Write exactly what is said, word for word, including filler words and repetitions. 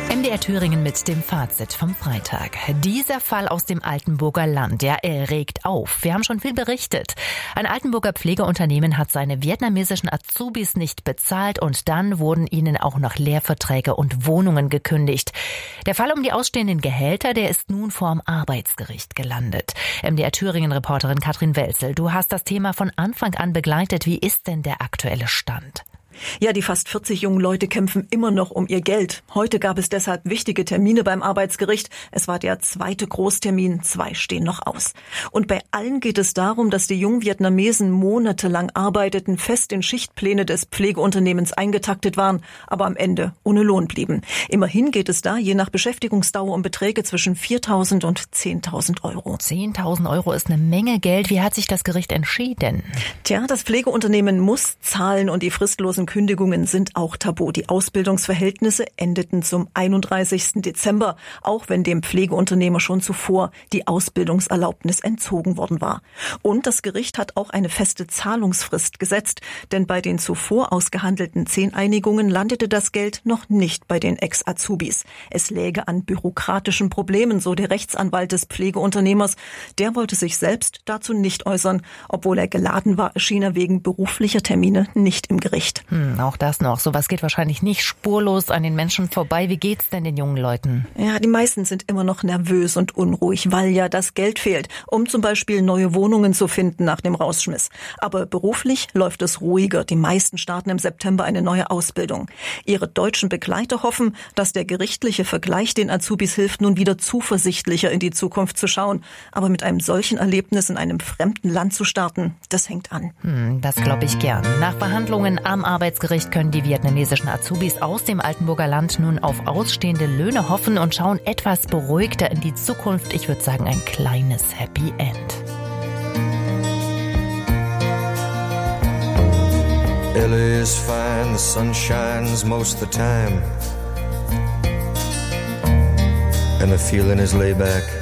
M D R Thüringen mit dem Fazit vom Freitag. Dieser Fall aus dem Altenburger Land, der erregt auf. Wir haben schon viel berichtet. Ein Altenburger Pflegeunternehmen hat seine vietnamesischen Azubis nicht bezahlt und dann wurden ihnen auch noch Lehrverträge und Wohnungen gekündigt. Der Fall um die ausstehenden Gehälter, der ist nun vorm Arbeitsgericht gelandet. M D R Thüringen-Reporterin Katrin Welzel, du hast das Thema von Anfang an begleitet. Wie ist denn der aktuelle Stand? Ja, die fast vierzig jungen Leute kämpfen immer noch um ihr Geld. Heute gab es deshalb wichtige Termine beim Arbeitsgericht. Es war der zweite Großtermin, zwei stehen noch aus. Und bei allen geht es darum, dass die jungen Vietnamesen monatelang arbeiteten, fest in Schichtpläne des Pflegeunternehmens eingetaktet waren, aber am Ende ohne Lohn blieben. Immerhin geht es da je nach Beschäftigungsdauer um Beträge zwischen viertausend und zehntausend Euro. zehntausend Euro ist eine Menge Geld. Wie hat sich das Gericht entschieden? Tja, das Pflegeunternehmen muss zahlen und die fristlosen Kündigungen sind auch tabu. Die Ausbildungsverhältnisse endeten zum einunddreißigsten Dezember, auch wenn dem Pflegeunternehmer schon zuvor die Ausbildungserlaubnis entzogen worden war. Und das Gericht hat auch eine feste Zahlungsfrist gesetzt, denn bei den zuvor ausgehandelten zehn Einigungen landete das Geld noch nicht bei den Ex-Azubis. Es läge an bürokratischen Problemen, so der Rechtsanwalt des Pflegeunternehmers. Der wollte sich selbst dazu nicht äußern. Obwohl er geladen war, erschien er wegen beruflicher Termine nicht im Gericht. Hm, auch das noch. Sowas geht wahrscheinlich nicht spurlos an den Menschen vorbei. Wie geht's denn den jungen Leuten? Ja, die meisten sind immer noch nervös und unruhig, weil ja das Geld fehlt, um zum Beispiel neue Wohnungen zu finden nach dem Rausschmiss. Aber beruflich läuft es ruhiger. Die meisten starten im September eine neue Ausbildung. Ihre deutschen Begleiter hoffen, dass der gerichtliche Vergleich den Azubis hilft, nun wieder zuversichtlicher in die Zukunft zu schauen. Aber mit einem solchen Erlebnis in einem fremden Land zu starten, das hängt an. Hm, das glaube ich gern. Nach Verhandlungen am Arbeitsgericht können die vietnamesischen Azubis aus dem Altenburger Land nun auf ausstehende Löhne hoffen und schauen etwas beruhigter in die Zukunft. Ich würde sagen, ein kleines Happy End. Ellie is fine, the sun shines most of the time, and the feeling is laid back.